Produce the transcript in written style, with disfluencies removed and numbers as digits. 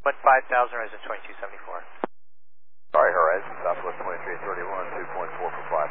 5000, Horizon 2274. Sorry, Horizon, Southwest 2331, 2.4 for 5.